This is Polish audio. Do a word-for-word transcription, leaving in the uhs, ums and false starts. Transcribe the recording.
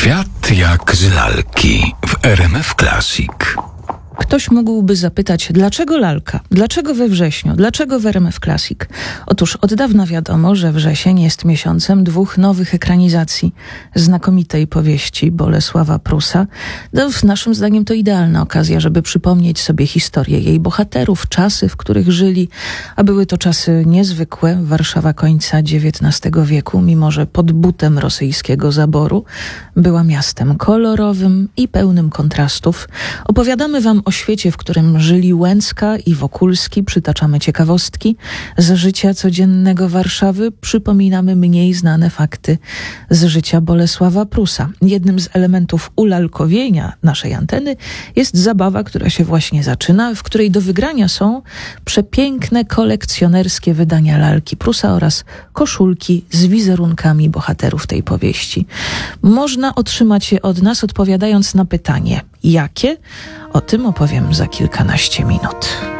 Świat jak z lalki w R M F Classic. Ktoś mógłby zapytać, dlaczego lalka? Dlaczego we wrześniu? Dlaczego w R M F Classic? Otóż od dawna wiadomo, że wrzesień jest miesiącem dwóch nowych ekranizacji znakomitej powieści Bolesława Prusa. No, naszym zdaniem to idealna okazja, żeby przypomnieć sobie historię jej bohaterów, czasy, w których żyli, a były to czasy niezwykłe. Warszawa końca dziewiętnastego wieku, mimo że pod butem rosyjskiego zaboru, była miastem kolorowym i pełnym kontrastów. Opowiadamy wam o świecie, w którym żyli Łęcka i Wokulski, przytaczamy ciekawostki z życia codziennego Warszawy, przypominamy mniej znane fakty z życia Bolesława Prusa. Jednym z elementów ulalkowienia naszej anteny jest zabawa, która się właśnie zaczyna, w której do wygrania są przepiękne kolekcjonerskie wydania lalki Prusa oraz koszulki z wizerunkami bohaterów tej powieści. Można otrzymać je od nas, odpowiadając na pytanie, jakie? O tym opowiem za kilkanaście minut.